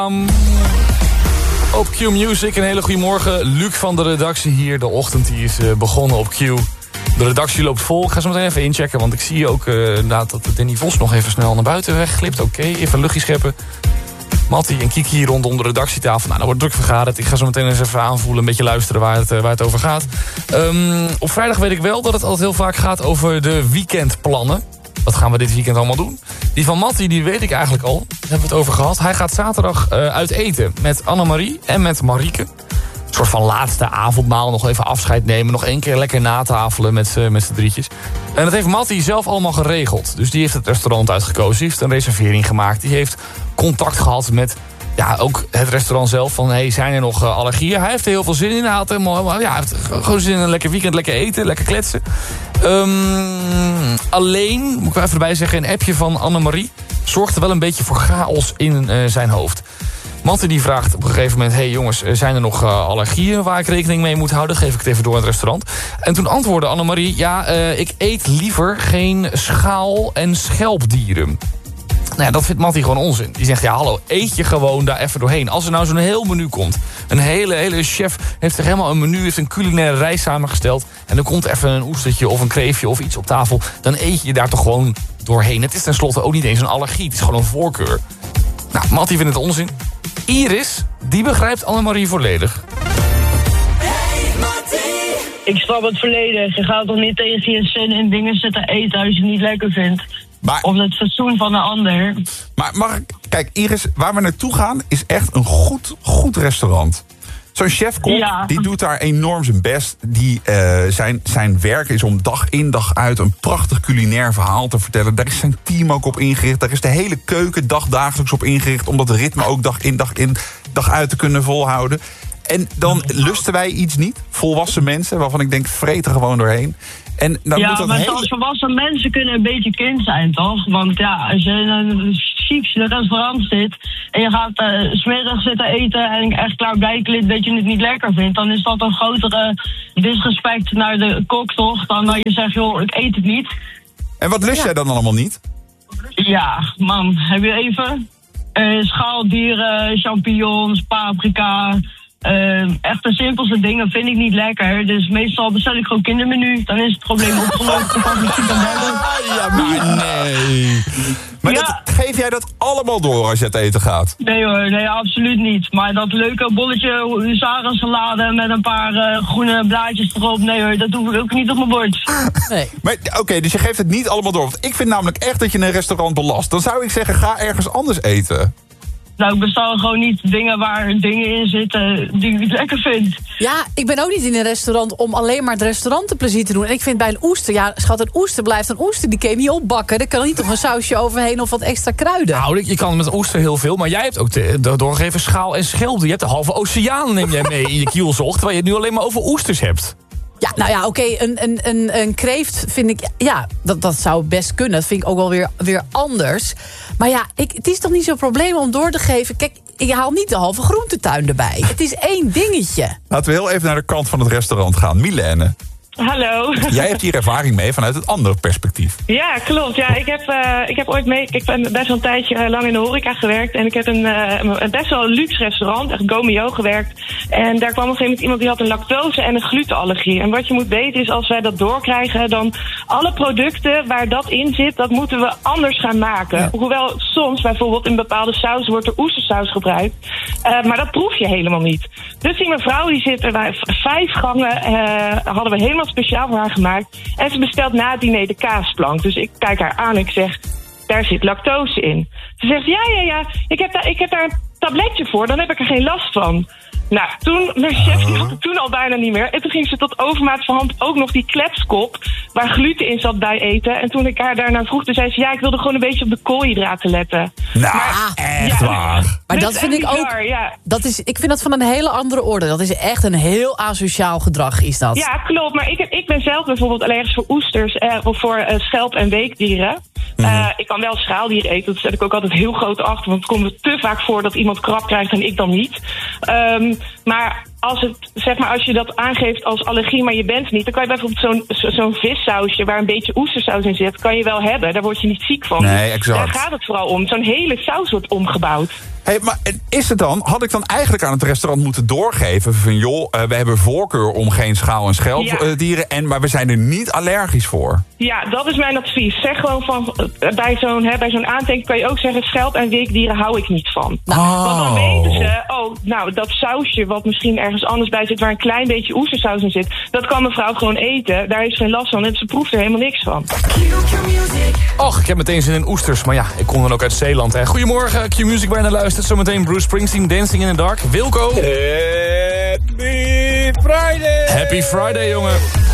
Op Q-Music, een hele goede morgen. Luc van de redactie hier. De ochtend die is begonnen op Q. De redactie loopt vol. Ik ga zo meteen even inchecken, want ik zie ook inderdaad dat Danny Vos nog even snel naar buiten wegglipt. Oké, even luchtje scheppen. Mattie en Kiki hier rondom de redactietafel. Nou, dat wordt druk vergaderd. Ik ga zo meteen eens even aanvoelen, een beetje luisteren waar het over gaat. Op vrijdag weet ik wel dat het altijd heel vaak gaat over de weekendplannen. Wat gaan we dit weekend allemaal doen? Die van Mattie, die weet ik eigenlijk al. Daar hebben we het over gehad. Hij gaat zaterdag uit eten met Annemarie en met Marieke. Een soort van laatste avondmaal. Nog even afscheid nemen. Nog 1 keer lekker natafelen met z'n drietjes. En dat heeft Mattie zelf allemaal geregeld. Dus die heeft het restaurant uitgekozen. Die heeft een reservering gemaakt. Die heeft contact gehad met ook het restaurant zelf. Van, hey, zijn er nog allergieën? Hij heeft er heel veel zin in. Hij had helemaal, hij heeft gewoon zin in een lekker weekend. Lekker eten, lekker kletsen. Alleen, moet ik wel even erbij zeggen, een appje van Annemarie zorgde wel een beetje voor chaos in zijn hoofd. Mattie die vraagt op een gegeven moment, hey jongens, zijn er nog allergieën waar ik rekening mee moet houden? Geef ik het even door aan het restaurant. En toen antwoordde Annemarie, ik eet liever geen schaal- en schelpdieren. Nou ja, dat vindt Mattie gewoon onzin. Die zegt, hallo, eet je gewoon daar even doorheen. Als er nou zo'n heel menu komt. Een hele chef heeft er helemaal een menu, heeft een culinaire reis samengesteld. En er komt even een oestertje of een kreefje of iets op tafel. Dan eet je daar toch gewoon doorheen. Het is tenslotte ook niet eens een allergie. Het is gewoon een voorkeur. Nou, Mattie vindt het onzin. Iris, die begrijpt Annemarie volledig. Hey, Mattie! Ik snap het volledig. Je gaat toch niet tegen je zin in dingen zitten eten als je het niet lekker vindt. Maar, of het fatsoen van een ander. Maar kijk, Iris, waar we naartoe gaan is echt een goed restaurant. Zo'n chef-kok, die doet daar enorm zijn best. Zijn werk is om dag in dag uit een prachtig culinair verhaal te vertellen. Daar is zijn team ook op ingericht. Daar is de hele keuken dagelijks op ingericht. Om dat ritme ook dag in dag uit te kunnen volhouden. En dan lusten wij iets niet. Volwassen mensen, waarvan ik denk, vreten gewoon doorheen. En dan moet dat maar als volwassen mensen kunnen een beetje kind zijn, toch? Want als je in een chic restaurant zit en je gaat 's middags zitten eten en echt klaarblijkelijk dat je het niet lekker vindt, dan is dat een grotere disrespect naar de kok, toch? Dan dat je zegt, joh, ik eet het niet. En wat lust jij dan allemaal niet? Ja, man, heb je even? Schaaldieren, champignons, paprika. Echt de simpelste dingen vind ik niet lekker. Dus meestal bestel ik gewoon kindermenu. Dan is het probleem opgelost. Ja, maar nee. Maar geef jij dat allemaal door als je het eten gaat? Nee hoor, nee, absoluut niet. Maar dat leuke bolletje huzarensalade met een paar groene blaadjes erop. Nee hoor, dat doe ik ook niet op mijn bord. Nee. Maar oké, dus je geeft het niet allemaal door. Want ik vind namelijk echt dat je een restaurant belast. Dan zou ik zeggen, ga ergens anders eten. Nou, ik bestel gewoon niet dingen waar dingen in zitten die ik niet lekker vind. Ja, ik ben ook niet in een restaurant om alleen maar het restaurant te plezier te doen. En ik vind bij een oester, ja schat, een oester blijft een oester. Die kun je niet opbakken. Er kan niet nog een sausje overheen of wat extra kruiden. Nou, je kan met oester heel veel, maar jij hebt ook doorgegeven schaal en schelp. Je hebt de halve oceaan neem jij mee in je kielzocht, terwijl je het nu alleen maar over oesters hebt. Ja, nou ja, oké, een kreeft vind ik, ja, dat zou best kunnen. Dat vind ik ook wel weer anders. Maar ja, het is toch niet zo'n probleem om door te geven. Kijk, ik haal niet de halve groentetuin erbij. Het is 1 dingetje. Laten we heel even naar de kant van het restaurant gaan. Milène. Hallo. Jij hebt hier ervaring mee vanuit het andere perspectief. Ja, klopt. Ja, ik heb ooit ik ben best wel een tijdje lang in de horeca gewerkt. En ik heb een best wel luxe restaurant, echt Gomeo, gewerkt. En daar kwam op een gegeven moment iemand die had een lactose- en een glutenallergie. En wat je moet weten is, als wij dat doorkrijgen, dan alle producten waar dat in zit, dat moeten we anders gaan maken. Ja. Hoewel soms bijvoorbeeld in bepaalde saus wordt er oestersaus gebruikt. Maar dat proef je helemaal niet. Dus die mevrouw die zit er bij 5 gangen, hadden we helemaal speciaal voor haar gemaakt. En ze bestelt na het diner de kaasplank. Dus ik kijk haar aan en ik zeg, daar zit lactose in. Ze zegt, ja, ik heb daar een tabletje voor, dan heb ik er geen last van. Nou, mijn chef die had het toen al bijna niet meer. En toen ging ze tot overmaat van hand ook nog die kletskop waar gluten in zat bij eten. En toen ik haar daarna vroeg, toen zei ze, ja, ik wilde gewoon een beetje op de koolhydraten letten. Nou, maar, echt waar. Maar dat vind ik ook, ik vind dat van een hele andere orde. Dat is echt een heel asociaal gedrag, is dat. Ja, klopt. Maar ik ben zelf bijvoorbeeld allergisch voor oesters of voor schelp- en weekdieren. Ik kan wel schaaldieren eten, dat zet ik ook altijd heel groot achter. Want het komt er te vaak voor dat iemand krab krijgt en ik dan niet. Maar als je dat aangeeft als allergie, maar je bent niet, dan kan je bijvoorbeeld zo'n vissausje waar een beetje oestersaus in zit, kan je wel hebben. Daar word je niet ziek van. Nee, exact. Daar gaat het vooral om. Zo'n hele saus wordt omgebouwd. Hey, maar is het dan, had ik dan eigenlijk aan het restaurant moeten doorgeven van joh, we hebben voorkeur om geen schaal- en schelpdieren, maar we zijn er niet allergisch voor? Ja, dat is mijn advies. Zeg gewoon van, bij zo'n aantekening kan je ook zeggen, schelp- en weekdieren hou ik niet van. Want dan weten ze, dat sausje wat misschien ergens anders bij zit, waar een klein beetje oestersaus in zit, dat kan mevrouw gewoon eten. Daar heeft ze geen last van en ze proeft er helemaal niks van. Och, ik heb meteen zin in oesters, maar ja, ik kom dan ook uit Zeeland. Hè. Goedemorgen, Q-Music waar je naar luistert. Zometeen Bruce Springsteen, Dancing in the Dark. Wilco. Happy Friday! Happy Friday, jongen.